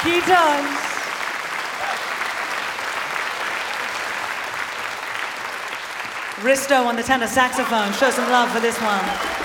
He does. Risto on the tenor saxophone. Show some love for this one.